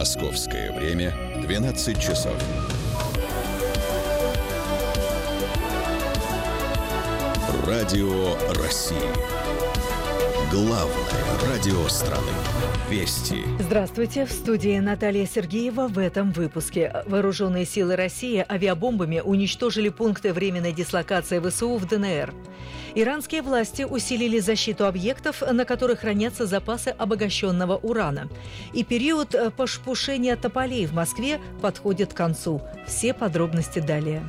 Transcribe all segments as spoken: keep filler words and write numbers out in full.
Московское время двенадцать часов. Радио России. Главное радио страны. Вести. Здравствуйте. В студии Наталья Сергеева. В этом выпуске. Вооруженные силы России авиабомбами уничтожили пункты временной дислокации ВСУ в ДНР. Иранские власти усилили защиту объектов, на которых хранятся запасы обогащенного урана. И период пошпушения тополей в Москве подходит к концу. Все подробности далее.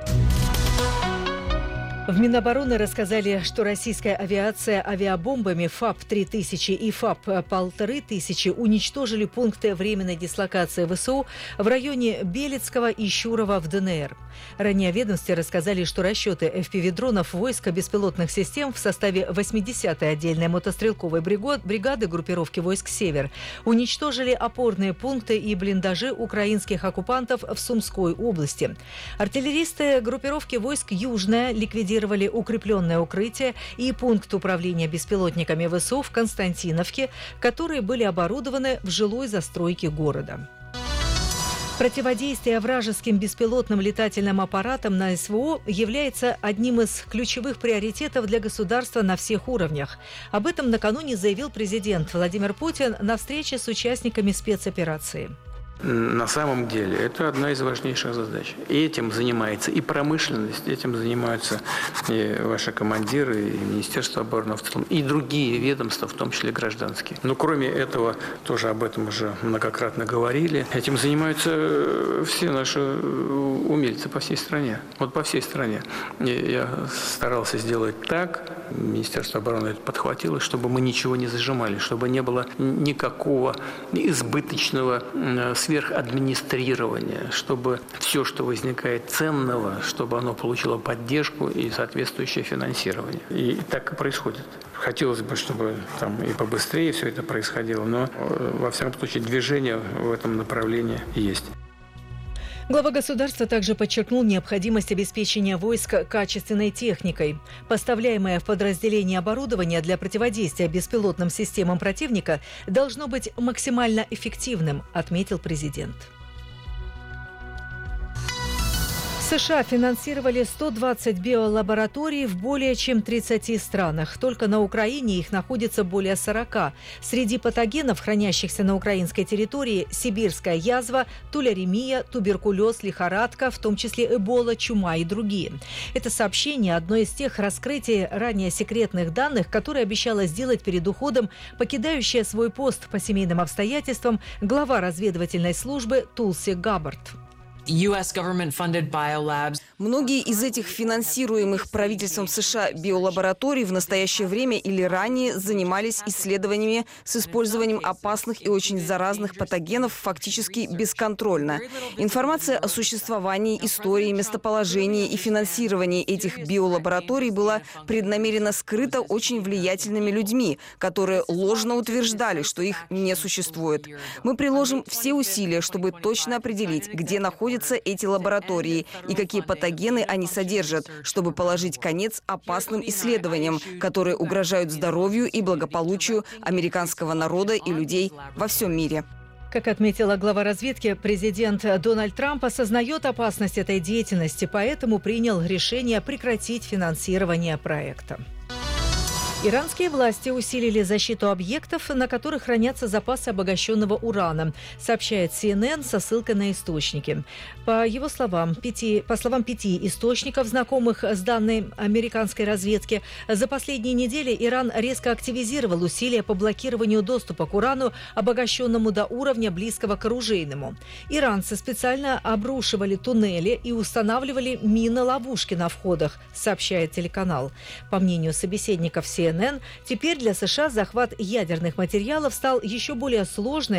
В Минобороны рассказали, что российская авиация авиабомбами ФАБ три тысячи и ФАБ полторы тысячи уничтожили пункты временной дислокации ВСУ в районе Белецкого и Щурова в ДНР. Ранее в ведомстве рассказали, что расчеты эф пи ви-дронов войска беспилотных систем в составе восьмидесятой отдельной мотострелковой бригады группировки войск «Север» уничтожили опорные пункты и блиндажи украинских оккупантов в Сумской области. Артиллеристы группировки войск «Южная» ликвидировали укрепленное укрытие и пункт управления беспилотниками ВСУ в Константиновке, которые были оборудованы в жилой застройке города. Противодействие вражеским беспилотным летательным аппаратам на СВО является одним из ключевых приоритетов для государства на всех уровнях. Об этом накануне заявил президент Владимир Путин на встрече с участниками спецоперации. На самом деле это одна из важнейших задач. И этим занимается и промышленность, этим занимаются и ваши командиры, и Министерство обороны в целом, и другие ведомства, в том числе гражданские. Но кроме этого, тоже об этом уже многократно говорили, этим занимаются все наши умельцы по всей стране. Вот по всей стране. Я старался сделать так, Министерство обороны это подхватило, чтобы мы ничего не зажимали, чтобы не было никакого избыточного связи, сверхадминистрирования, чтобы все, что возникает ценного, чтобы оно получило поддержку и соответствующее финансирование. И так и происходит. Хотелось бы, чтобы там и побыстрее все это происходило, но во всяком случае движение в этом направлении есть. Глава государства также подчеркнул необходимость обеспечения войск качественной техникой. Поставляемое в подразделение оборудование для противодействия беспилотным системам противника должно быть максимально эффективным, отметил президент. США финансировали сто двадцать биолабораторий в более чем тридцати странах. Только на Украине их находится более сорока. Среди патогенов, хранящихся на украинской территории, сибирская язва, туляремия, туберкулез, лихорадка, в том числе эбола, чума и другие. Это сообщение – одно из тех раскрытий ранее секретных данных, которые обещала сделать перед уходом покидающая свой пост по семейным обстоятельствам глава разведывательной службы Тулси Габбард. Многие из этих финансируемых правительством США биолабораторий в настоящее время или ранее занимались исследованиями с использованием опасных и очень заразных патогенов фактически бесконтрольно. Информация о существовании, истории, местоположении и финансировании этих биолабораторий была преднамеренно скрыта очень влиятельными людьми, которые ложно утверждали, что их не существует. Мы приложим все усилия, чтобы точно определить, где находятся эти лаборатории и какие патогены они содержат, чтобы положить конец опасным исследованиям, которые угрожают здоровью и благополучию американского народа и людей во всем мире. Как отметила глава разведки, президент Дональд Трамп осознает опасность этой деятельности, поэтому принял решение прекратить финансирование проекта. Иранские власти усилили защиту объектов, на которых хранятся запасы обогащенного урана, сообщает си эн эн со ссылкой на источники. По его словам, пяти, по словам пяти источников, знакомых с данной американской разведки, за последние недели Иран резко активизировал усилия по блокированию доступа к урану, обогащенному до уровня близкого к оружейному. Иранцы специально обрушивали туннели и устанавливали мины-ловушки на входах, сообщает телеканал. По мнению собеседников си эн эн, теперь для США захват ядерных материалов стал еще более сложной